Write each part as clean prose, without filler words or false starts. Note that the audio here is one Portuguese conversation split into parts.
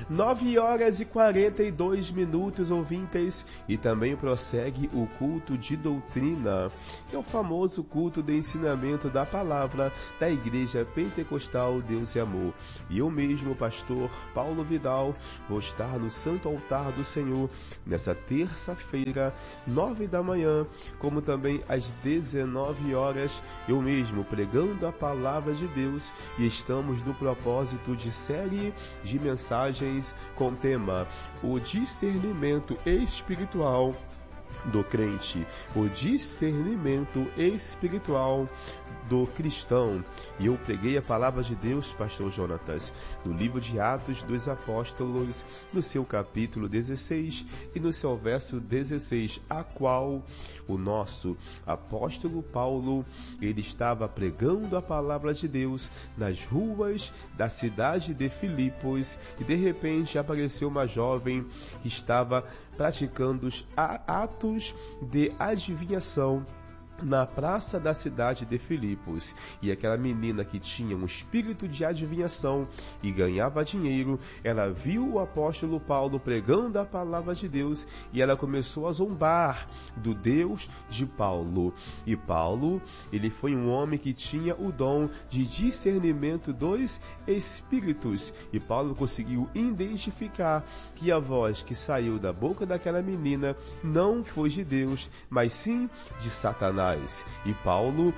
9h42, ouvintes, e também prossegue o culto de doutrina, que é o famoso culto de ensinamento da palavra da Igreja Pentecostal Deus e Amor. E eu mesmo, pastor Paulo Vidal, vou estar no Santo Altar do Senhor nessa terça-feira, 9 da manhã, como também às 19 horas, eu mesmo pregando a palavra de Deus, e estamos no propósito de série de mensagens com o tema o discernimento espiritual do crente, o discernimento espiritual do cristão. E eu preguei a palavra de Deus, pastor Jonatas, no livro de Atos dos Apóstolos, no seu capítulo 16 e no seu verso 16, a qual o nosso apóstolo Paulo, ele estava pregando a palavra de Deus nas ruas da cidade de Filipos, e de repente apareceu uma jovem que estava praticando os atos de adivinhação na praça da cidade de Filipos. E aquela menina que tinha um espírito de adivinhação e ganhava dinheiro, ela viu o apóstolo Paulo pregando a palavra de Deus, e ela começou a zombar do Deus de Paulo. E Paulo, ele foi um homem que tinha o dom de discernimento dos espíritos, e Paulo conseguiu identificar que a voz que saiu da boca daquela menina não foi de Deus, mas sim de Satanás. E Paulo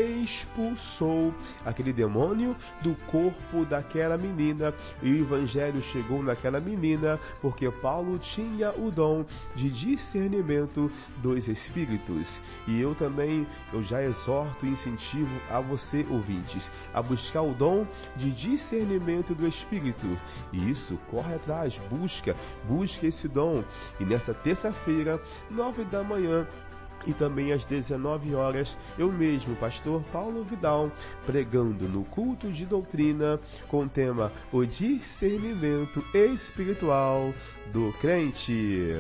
expulsou aquele demônio do corpo daquela menina, e o evangelho chegou naquela menina porque Paulo tinha o dom de discernimento dos espíritos. E eu também, eu já exorto e incentivo a você, ouvintes, a buscar o dom de discernimento do espírito. E isso, corre atrás, busca esse dom. E nessa terça-feira, 9 da manhã, e também às 19 horas, eu mesmo, pastor Paulo Vidal, pregando no culto de doutrina com o tema o discernimento espiritual do crente.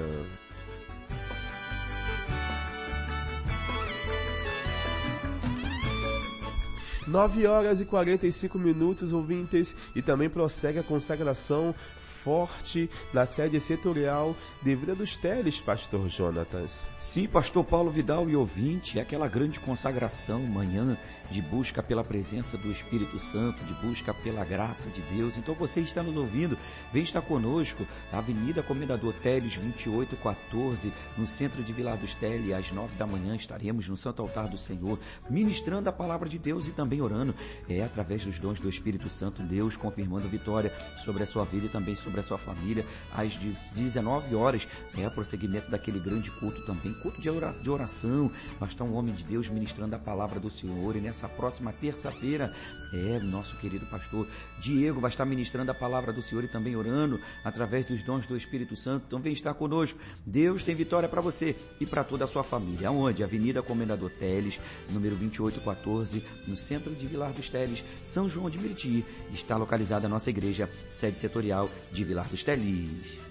9h45, ouvintes, e também prossegue a consagração forte na sede setorial de Vila dos Teles, pastor Jonatas. Sim, pastor Paulo Vidal e ouvinte, é aquela grande consagração, manhã de busca pela presença do Espírito Santo, de busca pela graça de Deus. Então você está nos ouvindo, vem estar conosco, na Avenida Comendador Teles, 2814, no centro de Vila dos Teles, às 9 da manhã estaremos no Santo Altar do Senhor, ministrando a palavra de Deus e também orando, através dos dons do Espírito Santo, Deus confirmando vitória sobre a sua vida e também sobre a sua família. Às 19 horas, o prosseguimento daquele grande culto também, culto de oração. Vai estar um homem de Deus ministrando a palavra do Senhor, e nessa próxima terça-feira, nosso querido pastor Diego vai estar ministrando a palavra do Senhor e também orando através dos dons do Espírito Santo. Então vem estar conosco. Deus tem vitória para você e para toda a sua família. Aonde? Avenida Comendador Teles, número 2814, no centro de Vilar dos Teles, São João de Meriti. Está localizada a nossa igreja, sede setorial de Vilar dos Teles.